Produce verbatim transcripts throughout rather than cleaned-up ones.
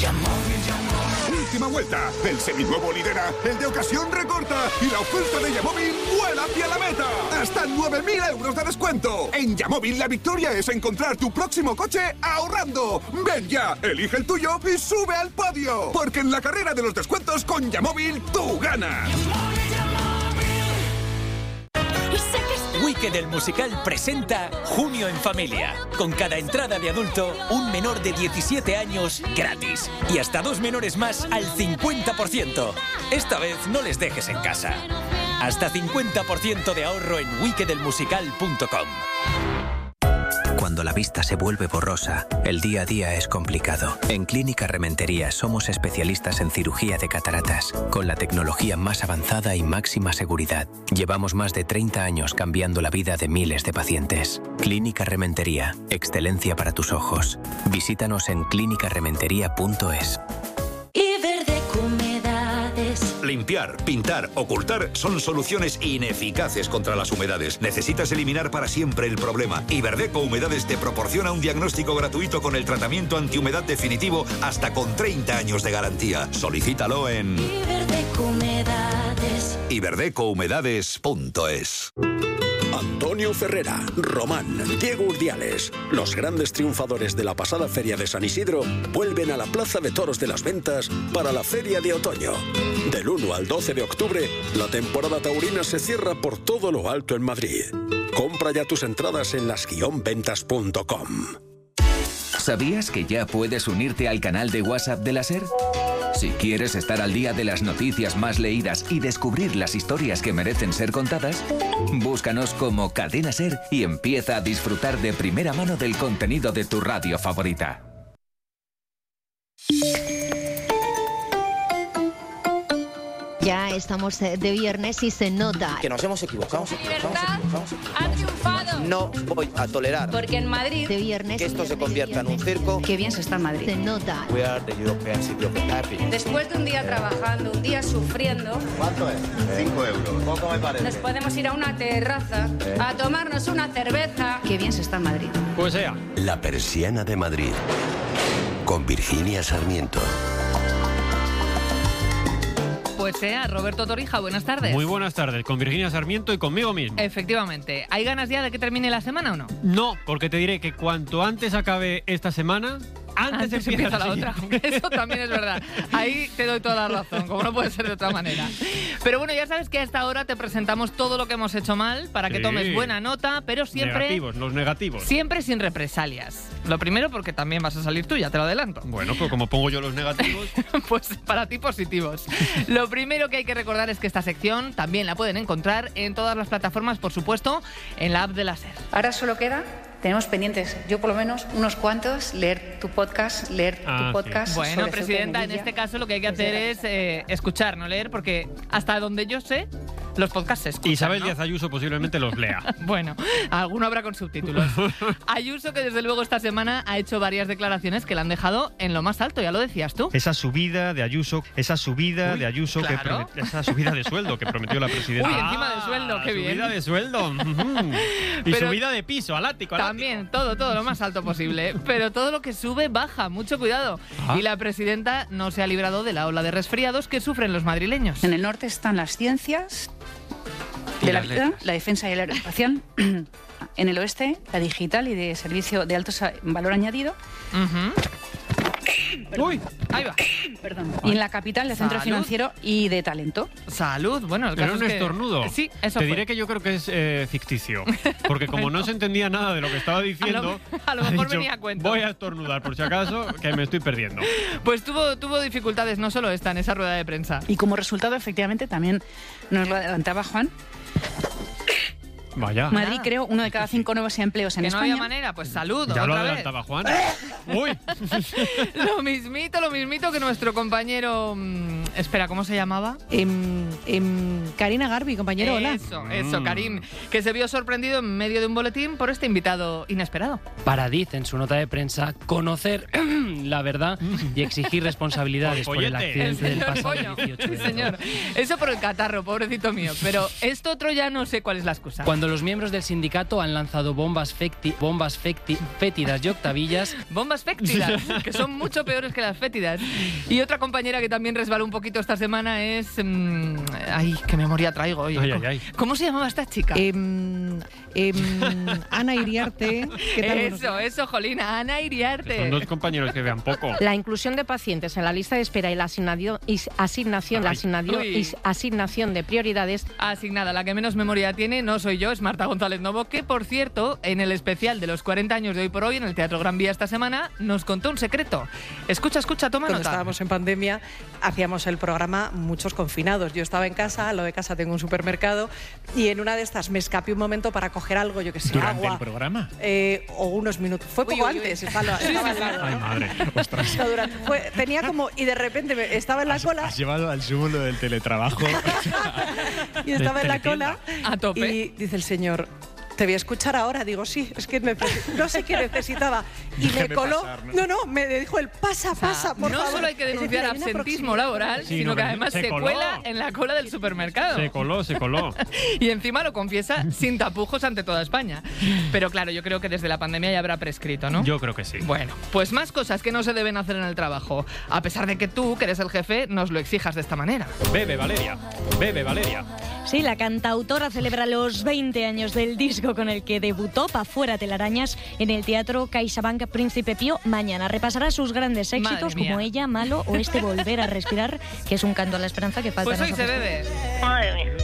Última vuelta. El seminuevo lidera, el de ocasión recorta y la oferta de Yamóvil vuela hacia la meta. Hasta nueve mil euros de descuento. En Yamóvil la victoria es encontrar tu próximo coche ahorrando. Ven ya, elige el tuyo y sube al podio. Porque en la carrera de los descuentos con Yamóvil tú ganas. Wicked el musical presenta Junio en Familia. Con cada entrada de adulto, un menor de diecisiete años gratis. Y hasta dos menores más al cincuenta por ciento. Esta vez no les dejes en casa. Hasta cincuenta por ciento de ahorro en wicked el musical punto com. Cuando la vista se vuelve borrosa, el día a día es complicado. En Clínica Rementería somos especialistas en cirugía de cataratas, con la tecnología más avanzada y máxima seguridad. Llevamos más de treinta años cambiando la vida de miles de pacientes. Clínica Rementería, excelencia para tus ojos. Visítanos en clínica rementería punto es. Limpiar, pintar, ocultar son soluciones ineficaces contra las humedades. Necesitas eliminar para siempre el problema. Iberdeco Humedades te proporciona un diagnóstico gratuito con el tratamiento antihumedad definitivo hasta con treinta años de garantía. Solicítalo en Iberdeco Humedades. iberdeco humedades punto es. Antonio Ferrera, Román, Diego Urdiales, los grandes triunfadores de la pasada Feria de San Isidro, vuelven a la Plaza de Toros de las Ventas para la Feria de Otoño. Del uno al doce de octubre, la temporada taurina se cierra por todo lo alto en Madrid. Compra ya tus entradas en las guion ventas punto com. ¿Sabías que ya puedes unirte al canal de WhatsApp de la SER? Si quieres estar al día de las noticias más leídas y descubrir las historias que merecen ser contadas, búscanos como Cadena SER y empieza a disfrutar de primera mano del contenido de tu radio favorita. Ya estamos de viernes y se nota que nos hemos equivocado. La libertad ha triunfado. No voy a tolerar porque en Madrid de viernes que esto se convierta en un circo. Qué bien se está en Madrid. Se nota. We are the European City of Happiness. Después de un día trabajando, un día sufriendo. ¿Cuánto es? Cinco euros. Poco me parece. Nos podemos ir a una terraza ¿Eh? a tomarnos una cerveza. Qué bien se está en Madrid. Pues sea. La Persiana de Madrid. Con Virginia Sarmiento. Pues sea, Roberto Torija, buenas tardes. Muy buenas tardes, con Virginia Sarmiento y conmigo mismo. Efectivamente. ¿Hay ganas ya de que termine la semana o no? No, porque te diré que cuanto antes acabe esta semana, antes, antes empieza, empieza la otra. Eso también es verdad. Ahí te doy toda la razón, como no puede ser de otra manera. Pero bueno, ya sabes que a esta hora te presentamos todo lo que hemos hecho mal para que sí. tomes buena nota, pero siempre... Negativos, los negativos. Siempre sin represalias. Lo primero porque también vas a salir tú, ya te lo adelanto. Bueno, pues como pongo yo los negativos... pues para ti positivos. Lo primero que hay que recordar es que esta sección también la pueden encontrar en todas las plataformas, por supuesto, en la app de la SER. Ahora solo queda... Tenemos pendientes, yo por lo menos, unos cuantos, leer tu podcast, leer ah, tu podcast. Sí. Bueno, presidenta, en este caso lo que hay que hacer es eh, escuchar, no leer, porque hasta donde yo sé, los podcasts se escuchan, Isabel ¿no? Díaz Ayuso posiblemente los lea. Bueno, alguno habrá con subtítulos. Ayuso, que desde luego esta semana ha hecho varias declaraciones que la han dejado en lo más alto, ya lo decías tú. Esa subida de Ayuso, esa subida Uy, de Ayuso, claro. que prometió, esa subida de sueldo que prometió la presidenta. Uy, encima de sueldo, qué bien. Subida de sueldo. y Pero subida de piso, al ático, al También, ático. todo, todo lo más alto posible. Pero todo lo que sube, baja. Mucho cuidado. ¿Ah? Y la presidenta no se ha librado de la ola de resfriados que sufren los madrileños. En el norte están las ciencias de la vida, la defensa y el aeroespacial. En el oeste, la digital y de servicio de alto valor añadido. Uh-huh. Uy, ahí va. Perdón. Y en la capital, el centro Salud. financiero y de talento. Salud, bueno, el Pero caso un es que... estornudo. Sí, eso Te fue. diré que yo creo que es eh, ficticio. Porque como bueno, no se entendía nada de lo que estaba diciendo, a lo, a lo mejor dicho, venía a cuento. Voy a estornudar por si acaso, que me estoy perdiendo. Pues tuvo, tuvo dificultades, no solo esta, en esa rueda de prensa. Y como resultado, efectivamente, también nos lo adelantaba Juan. Vaya. Madrid creó uno de cada cinco nuevos empleos en que España. no había manera, pues salud. Ya otra lo vez. adelantaba Juan. Uy. Lo mismito, lo mismito que nuestro compañero... Mmm, espera, ¿cómo se llamaba? Em, em, Karina Garbi, compañero, hola. Eso, eso, mm. Karim, que se vio sorprendido en medio de un boletín por este invitado inesperado. Para dice en su nota de prensa conocer la verdad y exigir responsabilidades por el accidente del pasado dieciocho de Sí, señor. Eso por el catarro, pobrecito mío. Pero esto otro ya no sé cuál es la excusa. Cuando cuando los miembros del sindicato han lanzado bombas, fecti, bombas fecti, fétidas y octavillas. Bombas fétidas, que son mucho peores que las fétidas. Y otra compañera que también resbaló un poquito esta semana es... Mmm, ay, qué memoria traigo hoy. Ay, ay, ay. ¿Cómo se llamaba esta chica? Eh, eh, Ana Iriarte. ¿Qué tal? Eso, eso, Jolina, Ana Iriarte. Son dos compañeros que vean poco. La inclusión de pacientes en la lista de espera y la asignación, y asignación, la asignación, y asignación de prioridades. Asignada, la que menos memoria tiene no soy yo, es Marta González Novo, que por cierto, en el especial de los cuarenta años de Hoy por Hoy, en el Teatro Gran Vía esta semana, nos contó un secreto. Escucha, escucha, toma Cuando nota. estábamos en pandemia, hacíamos el programa muchos confinados. Yo estaba en casa, al lado de casa tengo un supermercado, y en una de estas me escapé un momento para coger algo, yo que sé, ¿Durante agua. el programa? Eh, o unos minutos. Fue poco Uy, uy, uy. antes, estaba, estaba al lado. Ay, madre. Ostras. No, durante- fue- tenía como... Y de repente me- estaba en la cola... Has llevado al sumo lo del teletrabajo. Y estaba en la cola a tope. Y dice el señor, te voy a escuchar ahora. Digo, sí, es que necesi- no sé qué necesitaba. Y me Déjeme coló. pasar, ¿no? No, no, me dijo el pasa, pasa, por no favor. solo hay que Es decir, denunciar hay una absentismo proximidad. laboral, Sí, sino no, que que además se se, coló. cuela en la cola del supermercado. Se coló, se coló. Y encima lo confiesa sin tapujos ante toda España. Pero claro, yo creo que desde la pandemia ya habrá prescrito, ¿no? Yo creo que sí. Bueno, pues más cosas que no se deben hacer en el trabajo, a pesar de que tú, que eres el jefe, nos lo exijas de esta manera. Bebe, Valeria. Bebe, Valeria. Sí, la cantautora celebra los veinte años del disco con el que debutó Pa' Fuera Telarañas en el Teatro CaixaBank Príncipe Pío. Mañana repasará sus grandes éxitos mía. como Ella, Malo o este Volver a Respirar, que es un canto a la esperanza que falta. Pues nos hoy se ofrece. bebe. Madre mía.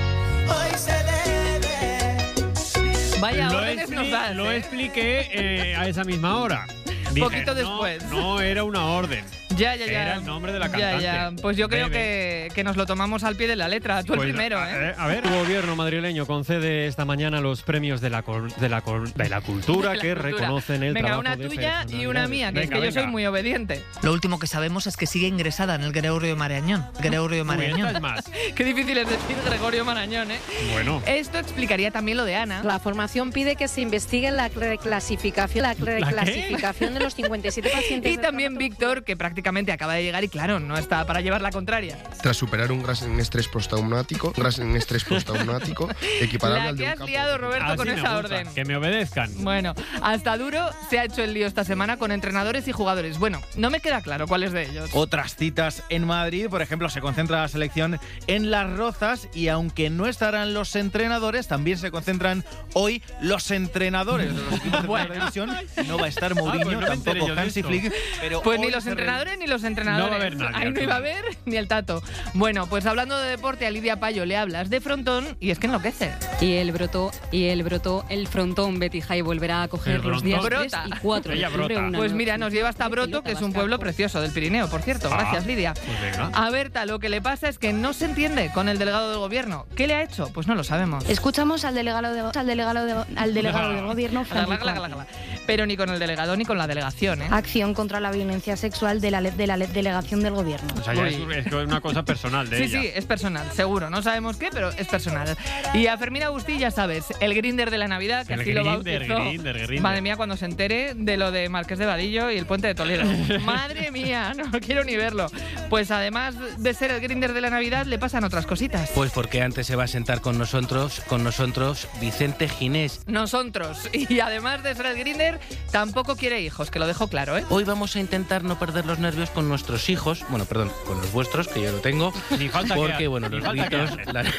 Vaya Lo, órdenes expli- nos das, lo ¿eh? expliqué eh, a esa misma hora. Dije, Poquito no, después. No, era una orden. Ya, ya, ya. Era el nombre de la Ya, cantante. ya. Pues yo creo Bebe. que, que nos lo tomamos al pie de la letra. Tú Pues, el primero, a, ¿eh? a ver, el gobierno madrileño concede esta mañana los premios de la, col- de la, col- de la cultura De la que cultura. reconocen el Venga, trabajo una de tuya y una mía, que Venga, es que yo venga. soy muy obediente. Lo último que sabemos es que sigue ingresada en el Gregorio Marañón. Gregorio Uy, Marañón. esta es más. Qué difícil es decir Gregorio Marañón, ¿eh? Bueno. Esto explicaría también lo de Ana. La formación pide que se investigue la reclasificación, la reclasificación de los cincuenta y siete pacientes. Y del también Víctor, que prácticamente acaba de llegar y claro, no está para llevar la contraria. Tras superar un gran estrés postraumático, un gran estrés postraumático, equiparable La al de que un has campo. liado, Roberto, Así con me esa gusta, orden. Que me obedezcan. Bueno, hasta duro se ha hecho el lío esta semana con entrenadores y jugadores. Bueno, no me queda claro cuáles de ellos. Otras citas en Madrid, por ejemplo, se concentra la selección en Las Rozas y aunque no estarán los entrenadores, también se concentran hoy los entrenadores de los equipos de Bueno. primera división. No va a estar Mourinho, pues no me enteré yo tampoco de Hansi esto. Flick, pero Pues ni hoy los se re- entrenadores ni los entrenadores. No va a haber nadie, Ahí al no iba a final. haber ni el tato. Bueno, pues hablando de deporte, a Lidia Payo le hablas de frontón y es que enloquece. Y el brotó, y el brotó, el frontón Betty High volverá a coger El los días Brota. tres y cuatro de Ella octubre. brota. una Pues noche. mira, nos lleva hasta Broto, que es un pueblo precioso del Pirineo, por cierto. Ah, Gracias, Lidia. pues venga. A Berta, lo que le pasa es que no se entiende con el delegado del gobierno. ¿Qué le ha hecho? Pues no lo sabemos. Escuchamos al delegado, de, al delegado, de, al delegado del gobierno, Francisco. Pero ni con el delegado ni con la delegación, ¿eh? Acción contra la violencia sexual de la, de la delegación del gobierno. O sea, ya Uy. es, es una cosa personal de Sí, ella. sí, es personal, seguro. No sabemos qué, pero es personal. Y a Fermín Agustí, ya sabes, el grinder de la Navidad, que El así lo grinder, bautizó. grinder, grinder. Madre mía, cuando se entere de lo de Marqués de Vadillo y el Puente de Toledo. Madre mía, no quiero ni verlo. Pues además de ser el grinder de la Navidad, le pasan otras cositas. Pues porque antes se va a sentar con nosotros, con nosotros Vicente Ginés. Nosotros. Y además de ser el grinder, tampoco quiere hijos, que lo dejo claro, ¿eh? Hoy vamos a intentar no perder los nervios con nuestros hijos, bueno, perdón, con los vuestros, que yo lo tengo, Ni falta que porque, hace, bueno, ni los falta que gritos, hace. las,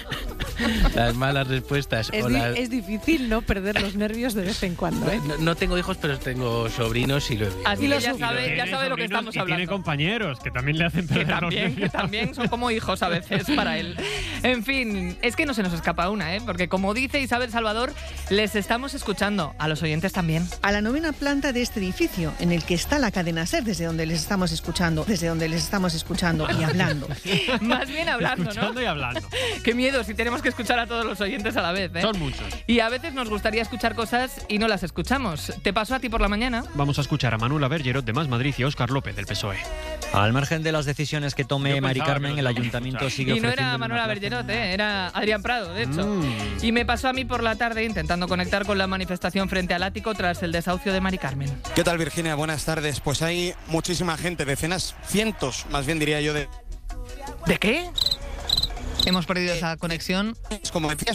las malas respuestas Es, o di- las- es difícil no perder los nervios de vez en cuando, ¿eh? No, no tengo hijos, pero tengo sobrinos y lo he visto. Así que ya Y sabe, ya tiene sabe lo que sobrinos estamos y tiene hablando. compañeros que también le hacen Que perder los también, que nervios. también son como hijos a veces para él. En fin, es que no se nos escapa una, ¿eh? Porque como dice Isabel Salvador, les estamos escuchando, a los oyentes también. A la novena planta de este edificio, en el que está la cadena SER, desde donde les estamos escuchando, desde donde les estamos escuchando y hablando. Más bien hablando, ¿no? Escuchando y hablando. Qué miedo si tenemos que escuchar a todos los oyentes a la vez, ¿eh? Son muchos. Y a veces nos gustaría escuchar cosas y no las escuchamos. ¿Te pasó a ti por la mañana? Vamos a escuchar a Manuela Bergerot de Más Madrid y a Óscar López del P S O E. Al margen de las decisiones que tome Yo Mari pensaba Carmen, que el lo ayuntamiento escuchaba. sigue Y no ofreciendo era una Manuela plaza. Bergerot, ¿eh? Era Adrián Prado, de hecho. Mm. Y me pasó a mí por la tarde intentando conectar con la manifestación frente al ático tras el desahucio de Mari Carmen. ¿Qué tal, Virginia? Buenas tardes. Pues hay muchísima gente, decenas, cientos, más bien diría yo, de... ¿De qué? Hemos perdido esa conexión. Como decías,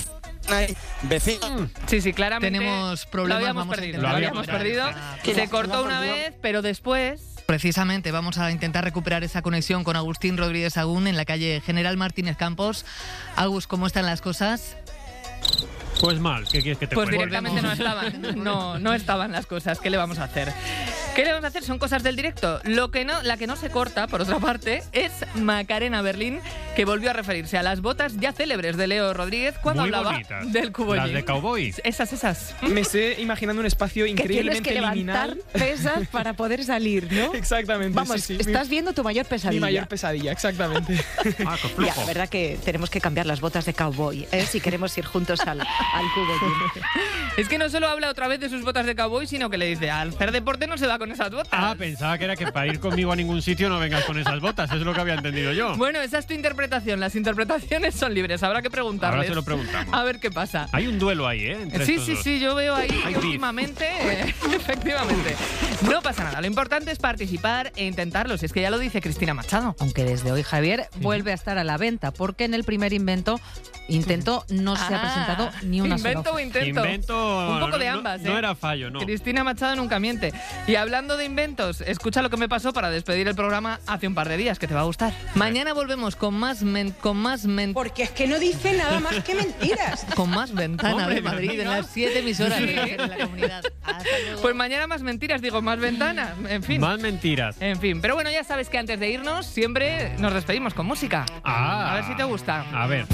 vecino. Sí, sí, claramente. Tenemos problemas, Lo habíamos vamos a perdido. intentar Lo habíamos perdido. Que Se la- cortó la una perdió. vez, pero después. Precisamente vamos a intentar recuperar esa conexión con Agustín Rodríguez Sagún en la calle General Martínez Campos. Agus, ¿cómo están las cosas? Pues mal, ¿qué quieres que te Pues cuente? directamente no estaban, no, no estaban las cosas. ¿Qué le vamos a hacer? ¿Qué le vamos a hacer? Son cosas del directo. Lo que no, la que no se corta, por otra parte, es Macarena Berlín, que volvió a referirse a las botas ya célebres de Leo Rodríguez cuando Muy hablaba bonitas. del cubo Las Gym. de cowboy. Esas, esas. Me estoy imaginando un espacio Que tienes increíblemente que levantar liminal. pesas para poder salir, ¿no? Exactamente. Vamos, sí, sí. estás Mi- viendo tu mayor pesadilla. Mi mayor pesadilla, exactamente. Ah, qué Ya, flujo. la verdad que tenemos que cambiar las botas de cowboy, ¿eh? Si queremos ir juntos al, al cubo Gym. Es que no solo habla otra vez de sus botas de cowboy, sino que le dice, al hacer deporte no se va con esas botas. Ah, pensaba que era que para ir conmigo a ningún sitio no vengas con esas botas. Es lo que había entendido yo. Bueno, esa es tu interpretación. Las interpretaciones son libres. Habrá que preguntarles. Ahora se lo preguntamos. A ver qué pasa. Hay un duelo ahí, ¿eh? Entre Sí, estos sí, dos. sí, yo veo ahí Hay que beef. últimamente, eh, efectivamente. No pasa nada, lo importante es participar e intentarlo, si es que ya lo dice Cristina Machado. Aunque desde hoy Javier vuelve a estar a la venta, porque en el primer invento, intento no se ha Ah, presentado ni una sola invento o oferta. intento. Invento, Un poco de no- ambas, no ¿eh? era fallo, no. Cristina Machado nunca miente. Y hablando de inventos, escucha lo que me pasó para despedir el programa hace un par de días, que te va a gustar. Mañana volvemos con más men- con más men- Porque es que no dice nada más que mentiras. con más ventana Hombre, de Madrid Dios en mío. las siete emisoras Sí. de la comunidad. Pues mañana más mentiras, digo, más ventanas, en fin. Más mentiras. En fin, pero bueno, ya sabes que antes de irnos siempre nos despedimos con música. Ah. A ver si te gusta. A ver.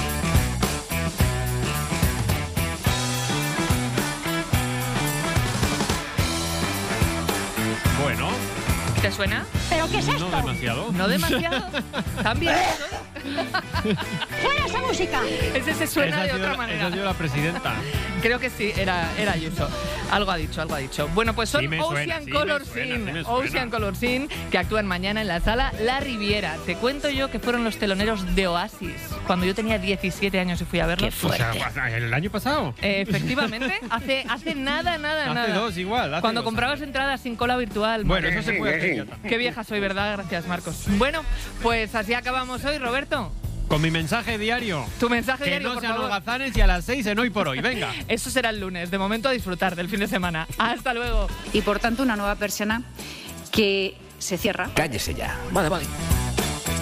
Bueno, ¿Te suena? ¿Pero qué es esto? no demasiado. ¿No demasiado? ¿También? ¡Fuera esa música! Ese se suena Esa ha de sido otra la- manera. Esa ha sido la presidenta. Creo que sí, era, era Ayuso. Algo ha dicho, algo ha dicho. Bueno, pues son Sí me suena, Ocean sí me Color suena, Scene. sí me suena. Ocean Color Scene, que actúan mañana en la sala La Riviera. Te cuento yo que fueron los teloneros de Oasis cuando yo tenía diecisiete años y fui a verlos. O sea, el año pasado. Eh, efectivamente, hace, hace nada, nada, Hace nada. dos igual, hace Cuando dos comprabas entradas sin cola virtual. Bueno, madre eso se mía. puede hacer ya también. Qué vieja soy, ¿verdad? Gracias, Marcos. Bueno, pues así acabamos hoy, Roberto. Con mi mensaje diario. Tu mensaje que diario, no por sean favor. holgazanes y a las seis en Hoy por Hoy. Venga. Eso será el lunes. De momento a disfrutar del fin de semana. Hasta luego. Y por tanto una nueva persona que se cierra. Cállese ya. Vale, vale.